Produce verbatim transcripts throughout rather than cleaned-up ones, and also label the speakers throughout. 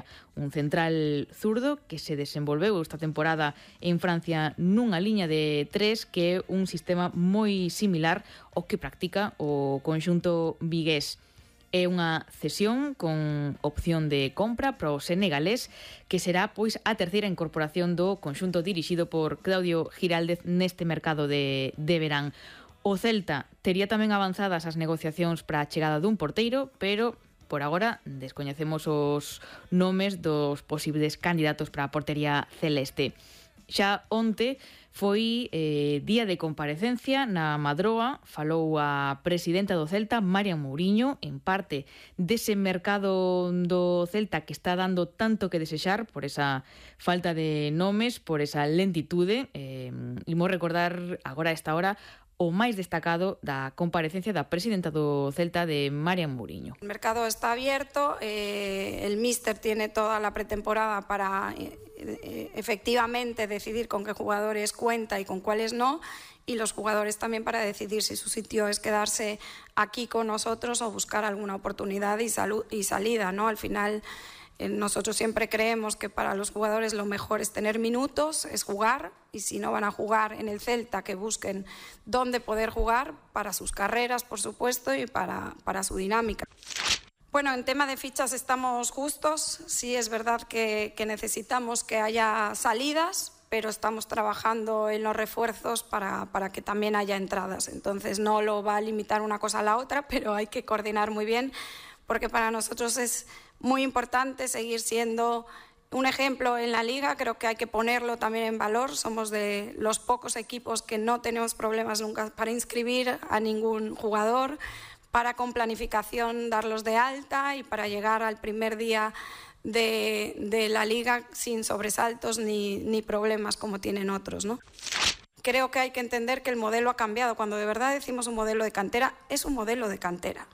Speaker 1: García, un central zurdo que se desenvolveu esta temporada en Francia nunha liña de tres, que é un sistema moi similar ao que practica o conxunto vigués. É unha cesión con opción de compra para o senegalés, que será pois a terceira incorporación do conxunto dirixido por Claudio Giraldez neste mercado de, de verán. O Celta tería tamén avanzadas as negociacións para a chegada dun porteiro, pero por agora descoñecemos os nomes dos posibles candidatos para a portería celeste. Xa onte foi eh, día de comparecencia na Madroa. Falou a presidenta do Celta, Marian Mouriño, en parte dese mercado do Celta que está dando tanto que desexar por esa falta de nomes, por esa lentitude. Eh, imos recordar agora a esta hora o máis destacado da comparecencia da presidenta do Celta, de Marian Mouriño.
Speaker 2: El mercado está abierto, eh, el míster tiene toda la pretemporada para eh, eh, efectivamente decidir con qué jugadores cuenta y con cuáles no, y los jugadores también para decidir si su sitio es quedarse aquí con nosotros o buscar alguna oportunidad y, salud, y salida, ¿no? Al final, nosotros siempre creemos que para los jugadores lo mejor es tener minutos, es jugar, y si no van a jugar en el Celta, que busquen dónde poder jugar para sus carreras, por supuesto, y para, para su dinámica. Bueno, en tema de fichas estamos justos. Sí es verdad que, que necesitamos que haya salidas, pero estamos trabajando en los refuerzos para, para que también haya entradas. Entonces no lo va a limitar una cosa a la otra, pero hay que coordinar muy bien, porque para nosotros es muy importante seguir siendo un ejemplo en la Liga. Creo que hay que ponerlo también en valor. Somos de los pocos equipos que no tenemos problemas nunca para inscribir a ningún jugador, para con planificación darlos de alta y para llegar al primer día de, de la Liga sin sobresaltos ni, ni problemas como tienen otros, ¿no? Creo que hay que entender que el modelo ha cambiado. Cuando de verdad decimos un modelo de cantera, es un modelo de cantera.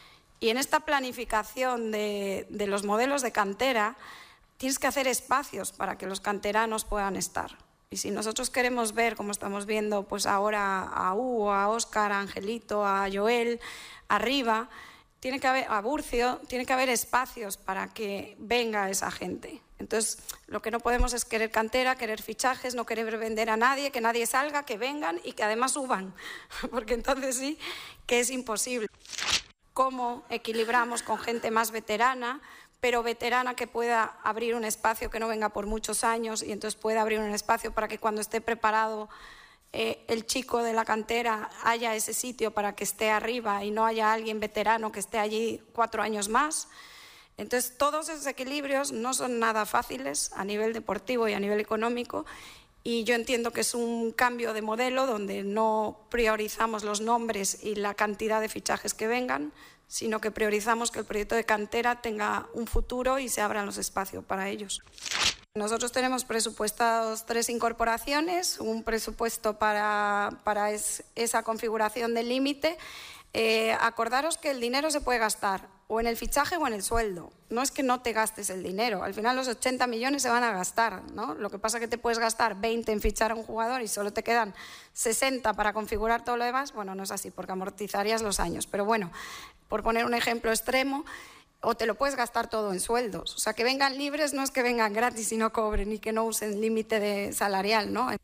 Speaker 2: Y en esta planificación de, de los modelos de cantera tienes que hacer espacios para que los canteranos puedan estar. Y si nosotros queremos ver, como estamos viendo pues ahora a Hugo, a Óscar, a Angelito, a Joel, arriba, tiene que haber, a Burcio, tiene que haber espacios para que venga esa gente. Entonces, lo que no podemos es querer cantera, querer fichajes, no querer vender a nadie, que nadie salga, que vengan y que además suban, porque entonces sí que es imposible. Cómo equilibramos con gente más veterana, pero veterana que pueda abrir un espacio, que no venga por muchos años y entonces pueda abrir un espacio para que cuando esté preparado eh, el chico de la cantera haya ese sitio para que esté arriba y no haya alguien veterano que esté allí cuatro años más. Entonces todos esos equilibrios no son nada fáciles a nivel deportivo y a nivel económico. Y yo entiendo que es un cambio de modelo donde no priorizamos los nombres y la cantidad de fichajes que vengan, sino que priorizamos que el proyecto de cantera tenga un futuro y se abran los espacios para ellos. Nosotros tenemos presupuestados tres incorporaciones, un presupuesto para, para es, esa configuración del límite. Eh, acordaros que el dinero se puede gastar o en el fichaje o en el sueldo. No es que no te gastes el dinero. Al final los ochenta millones se van a gastar, ¿no? Lo que pasa es que te puedes gastar veinte en fichar a un jugador y solo te quedan sesenta para configurar todo lo demás. Bueno, no es así, porque amortizarías los años. Pero bueno, por poner un ejemplo extremo, o te lo puedes gastar todo en sueldos. O sea, que vengan libres no es que vengan gratis y no cobren y que no usen límite de salarial, ¿no?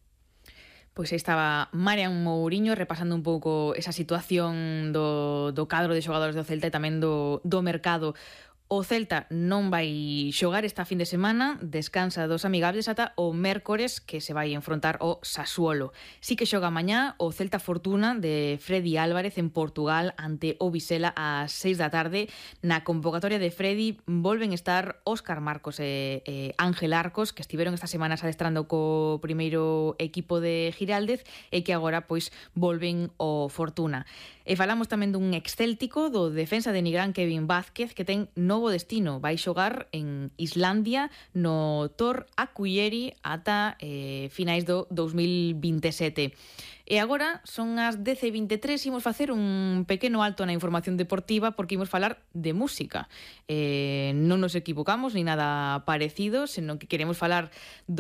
Speaker 1: Pois aí estaba Marian Mouriño repasando un pouco esa situación do, do cadro de xogadores do Celta e tamén do, do mercado. O Celta non vai xogar esta fin de semana, descansa dos amigables ata o mércores, que se vai enfrontar o Sassuolo. Sí que xoga mañá o Celta Fortuna de Freddy Álvarez en Portugal ante o Vizela ás seis da tarde. Na convocatoria de Freddy volven estar Óscar Marcos e, e Ángel Arcos, que estiveron estas semanas adestrando co primeiro equipo de Giraldez e que agora pois volven ao Fortuna. E falamos tamén dun excéltico, do defensa de Nigrán, Kevin Vázquez, que ten novo destino. Vai xogar en Islandia no Tor Akureyri ata eh, finais do dous mil veintesete. E agora son as dez e veintitrés, imos facer un pequeno alto na información deportiva porque imos falar de música. Eh, non nos equivocamos ni nada parecido, senón que queremos falar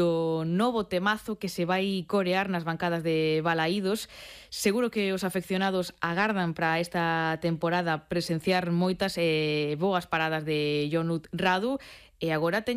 Speaker 1: do novo temazo que se vai corear nas bancadas de Balaídos. Seguro que os afeccionados agardan para esta temporada presenciar moitas e eh, boas paradas de Jon Ut Radu, e agora teñen